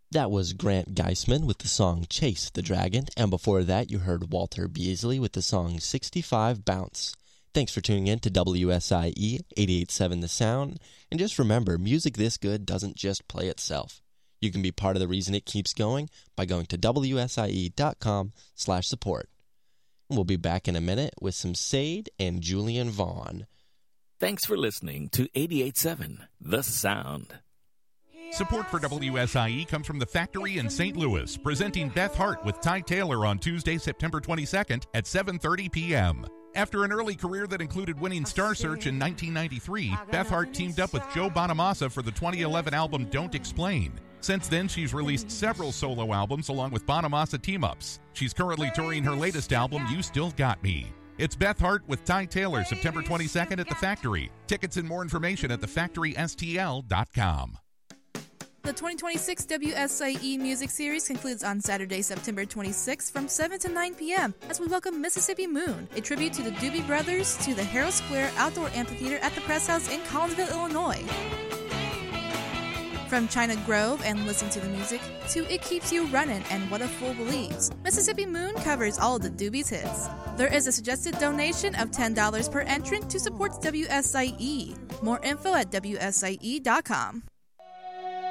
That was Grant Geisman with the song Chase the Dragon, and before that you heard Walter Beasley with the song 65 Bounce. Thanks for tuning in to WSIE 88.7 The Sound, and just remember, music this good doesn't just play itself. You can be part of the reason it keeps going by going to WSIE.com/support. We'll be back in a minute with some Sade and Julian Vaughn. Thanks for listening to 88.7 The Sound. Support for WSIE comes from The Factory in St. Louis, presenting Beth Hart with Ty Taylor on Tuesday, September 22nd at 7:30 p.m. After an early career that included winning Star Search in 1993, Beth Hart teamed up with Joe Bonamassa for the 2011 album Don't Explain. Since then, she's released several solo albums along with Bonamassa team-ups. She's currently touring her latest album, You Still Got Me. It's Beth Hart with Ty Taylor, September 22nd at The Factory. Tickets and more information at thefactorystl.com. The 2026 WSIE Music Series concludes on Saturday, September 26th from 7 to 9 p.m. as we welcome Mississippi Moon, a tribute to the Doobie Brothers, to the Harrow Square Outdoor Amphitheater at the Press House in Collinsville, Illinois. From China Grove and Listen to the Music to It Keeps You Runnin' and What a Fool Believes, Mississippi Moon covers all of the Doobies hits. There is a suggested donation of $10 per entrant to support WSIE. More info at WSIE.com.